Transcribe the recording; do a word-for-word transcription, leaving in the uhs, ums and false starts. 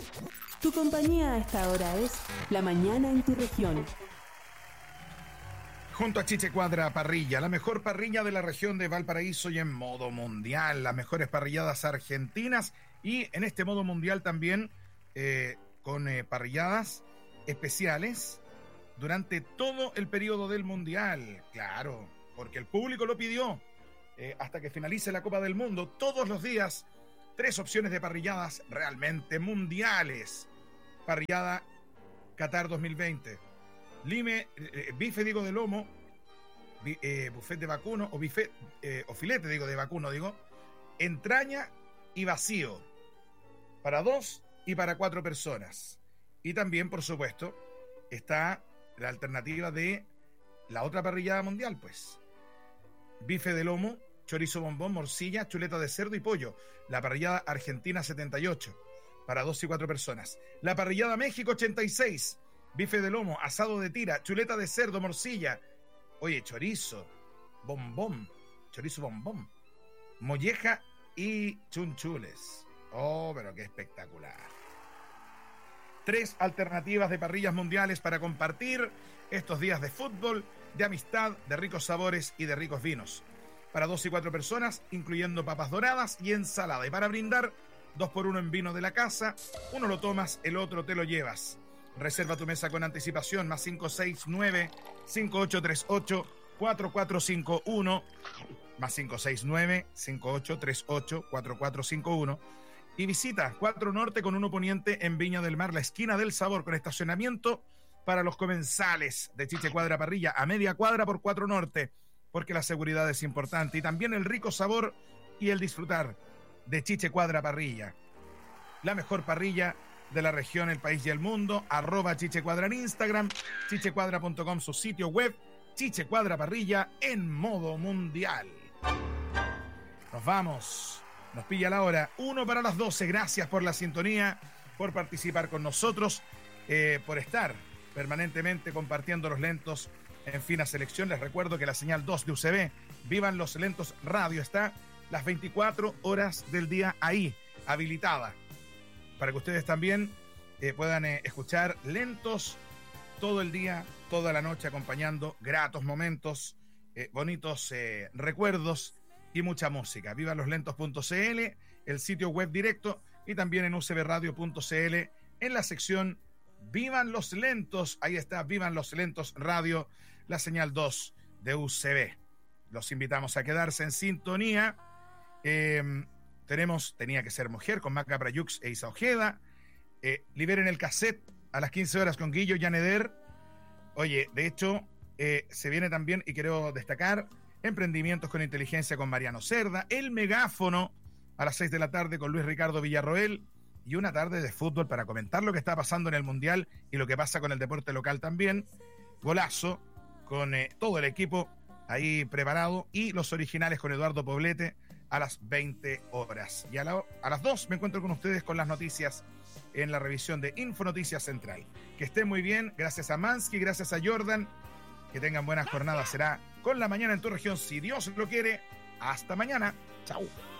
Tu compañía a esta hora es La Mañana en tu región. Junto a Chiche Cuadra Parrilla, la mejor parrilla de la región de Valparaíso y en modo mundial, las mejores parrilladas argentinas y en este modo mundial también eh, con eh, parrilladas especiales durante todo el periodo del mundial, claro, porque el público lo pidió eh, hasta que finalice la Copa del Mundo, todos los días, tres opciones de parrilladas realmente mundiales. Parrillada Qatar dos mil veinte. Lime, eh, bife digo de lomo, bi, eh, buffet de vacuno o bife, eh, o filete digo de vacuno digo, entraña y vacío para dos y para cuatro personas. Y también, por supuesto, está la alternativa de la otra parrillada mundial, pues bife de lomo, chorizo bombón, morcilla, chuleta de cerdo y pollo. La parrillada Argentina setenta y ocho para dos y cuatro personas. La parrillada México ochenta y seis. Bife de lomo, asado de tira, chuleta de cerdo, morcilla. Oye, chorizo, bombón, chorizo bombón, molleja y chunchules. Oh, pero qué espectacular. Tres alternativas de parrillas mundiales para compartir estos días de fútbol, de amistad, de ricos sabores y de ricos vinos. Para dos y cuatro personas, incluyendo papas doradas y ensalada. Y para brindar, dos por uno en vino de la casa. Uno lo tomas, el otro te lo llevas. Reserva tu mesa con anticipación, más cinco seis nueve, cinco ocho tres ocho, cuatro cuatro cinco uno, más cinco seis nueve, cinco ocho tres ocho, cuatro cuatro cinco uno. Y visita cuatro Norte con uno Poniente en Viña del Mar, la esquina del sabor, con estacionamiento para los comensales de Chiche Cuadra Parrilla, a media cuadra por cuatro Norte, porque la seguridad es importante. Y también el rico sabor y el disfrutar de Chiche Cuadra Parrilla, la mejor parrilla de la región, el país y el mundo. Arroba Chiche Cuadra en Instagram, chichecuadra punto com su sitio web, Chiche Cuadra Parrilla en modo mundial. Nos vamos, nos pilla la hora, uno para las doce. Gracias por la sintonía, por participar con nosotros, eh, por estar permanentemente compartiendo los lentos en fina selección. Les recuerdo que la señal dos de U C B, Vivan los Lentos Radio, está las veinticuatro horas del día ahí, habilitada, para que ustedes también eh, puedan eh, escuchar lentos todo el día, toda la noche, acompañando gratos momentos, eh, bonitos eh, recuerdos y mucha música. Vivan los lentos punto c l, el sitio web directo, y también en u c b radio punto c l en la sección Vivan los Lentos. Ahí está, Vivan los Lentos Radio, la señal dos de U C B. Los invitamos a quedarse en sintonía. Eh, tenemos Tenía que ser mujer con Maca Brayux e Isa Ojeda. Eh, liberen el cassette a las quince horas con Guillo Yaneder. Oye, de hecho, eh, se viene también, y quiero destacar, Emprendimientos con Inteligencia con Mariano Cerda, El Megáfono a las seis de la tarde con Luis Ricardo Villarroel, y una tarde de fútbol para comentar lo que está pasando en el Mundial y lo que pasa con el deporte local también. Golazo con eh, todo el equipo ahí preparado, y Los Originales con Eduardo Poblete a las veinte horas. Y a, la, a las dos me encuentro con ustedes con las noticias en la revisión de Infonoticias Central. Que estén muy bien, gracias a Mansky, gracias a Jordan, que tengan buenas jornadas. Será con La Mañana en tu región, si Dios lo quiere. Hasta mañana, chau.